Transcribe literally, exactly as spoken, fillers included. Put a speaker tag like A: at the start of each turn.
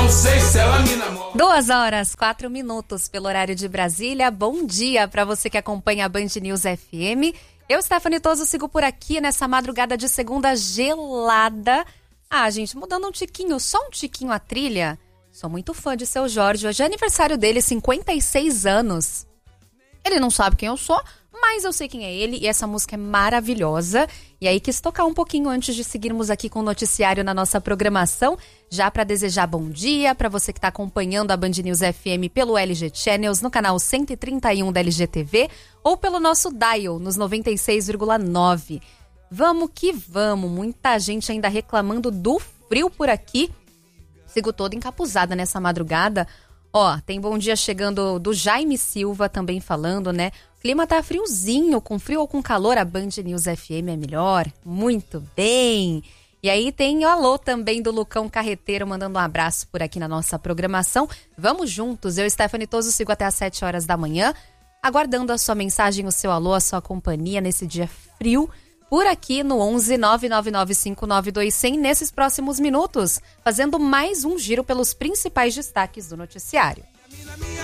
A: sei se ela me namora.
B: Duas horas, quatro minutos pelo horário de Brasília. Bom dia para você que acompanha a Band News F M. Eu, Stephanie Toso, sigo por aqui nessa madrugada de segunda gelada. Ah, gente, mudando um tiquinho, só um tiquinho a trilha. Sou muito fã de Seu Jorge. Hoje é aniversário dele, cinquenta e seis anos. Ele não sabe quem eu sou, mas eu sei quem é ele e essa música é maravilhosa. E aí quis tocar um pouquinho antes de seguirmos aqui com o noticiário na nossa programação, já para desejar bom dia para você que está acompanhando a Band News F M pelo L G Channels, no canal cento e trinta e um da L G T V ou pelo nosso dial nos noventa e seis vírgula nove. Vamos que vamos, muita gente ainda reclamando do frio por aqui. Sigo toda encapuzada nessa madrugada. Ó, tem bom dia chegando do Jaime Silva também falando, né? O clima tá friozinho, com frio ou com calor, a Band News F M é melhor. Muito bem. E aí tem o alô também do Lucão Carreteiro, mandando um abraço por aqui na nossa programação. Vamos juntos, eu, Stephanie Toso, sigo até às sete horas da manhã, aguardando a sua mensagem, o seu alô, a sua companhia nesse dia frio, por aqui no onze nove nove nove cinco nove dois zero zero, nesses próximos minutos, fazendo mais um giro pelos principais destaques do noticiário.